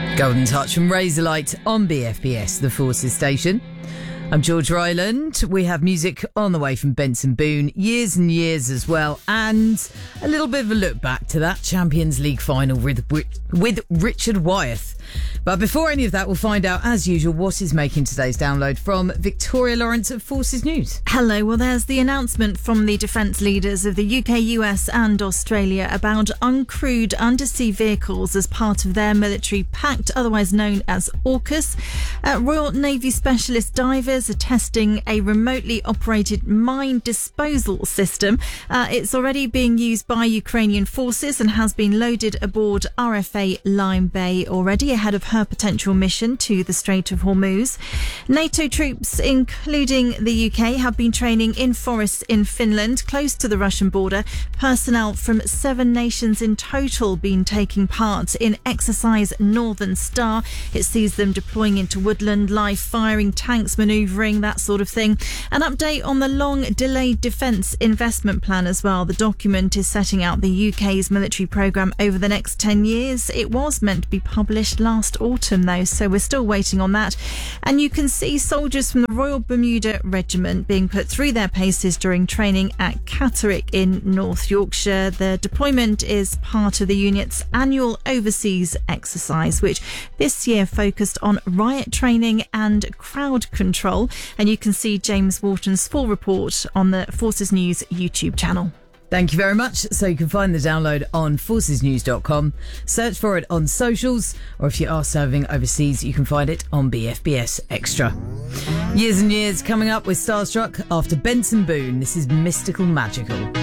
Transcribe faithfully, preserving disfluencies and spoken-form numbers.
Golden Touch from Razorlight on B F B S, the Forces station. I'm George Ryland. We have music on the way from Benson Boone, years and years as well, and a little bit of a look back to that Champions League final with, with Richard Wyeth. But before any of that, we'll find out, as usual, what is making today's download from Victoria Lawrence at Forces News. Hello. Well, there's the announcement from the defence leaders of the U K, U S and Australia about uncrewed undersea vehicles as part of their military pact, otherwise known as AUKUS. Uh, Royal Navy specialist divers are testing a remotely operated mine disposal system. Uh, it's already being used by Ukrainian forces and has been loaded aboard R F A Lime Bay already, ahead of her potential mission to the Strait of Hormuz. NATO troops, including the U K, have been training in forests in Finland, close to the Russian border. Personnel from seven nations in total been taking part in Exercise Northern Star. It sees them deploying into woodland, live firing, tanks manoeuvring, that sort of thing. An update on the long delayed defence investment plan as well. The document is setting out the U K's military programme over the next ten years. It was meant to be published last autumn though, so we're still waiting on that. And you can see soldiers from the Royal Bermuda Regiment being put through their paces during training at Catterick in North Yorkshire. The deployment is part of the unit's annual overseas exercise, which this year focused on riot training and crowd control. And you can see James Wharton's full report on the Forces News YouTube channel. Thank you very much. So you can find the download on forces news dot com. Search for it on socials, or if you are serving overseas, you can find it on B F B S Extra. Years and Years coming up with Starstruck after Benson Boone. This is Mystical Magical.